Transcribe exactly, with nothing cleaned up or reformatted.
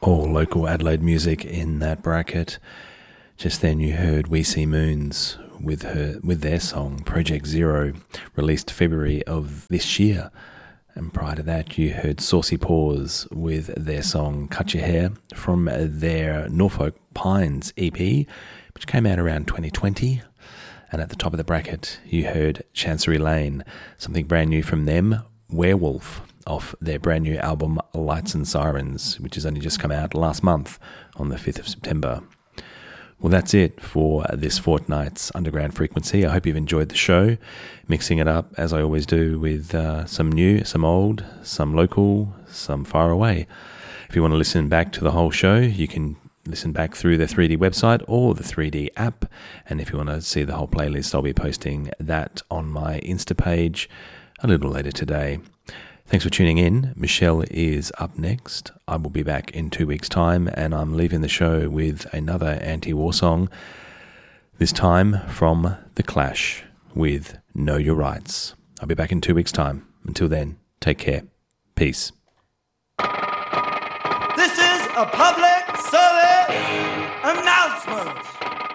All local Adelaide music in that bracket. Just then you heard We See Moons with her with their song Project Zero, released February of this year. And prior to that you heard Saucy Paws with their song Cut Your Hair from their Norfolk Pines E P, which came out around twenty twenty. And at the top of the bracket you heard Chancery Lane, something brand new from them, Werewolf, off their brand new album Lights and Sirens, which has only just come out last month on the fifth of September. Well, that's it for this fortnight's Underground Frequency. I hope you've enjoyed the show, mixing it up as I always do with uh, some new, some old, some local, some far away. If you want to listen back to the whole show, you can listen back through the three D website or the three D app. And if you want to see the whole playlist, I'll be posting that on my Insta page a little later today. Thanks for tuning in. Michelle is up next. I will be back in two weeks' time, and I'm leaving the show with another anti-war song, this time from The Clash with Know Your Rights. I'll be back in two weeks' time. Until then, take care. Peace. This is a public service announcement.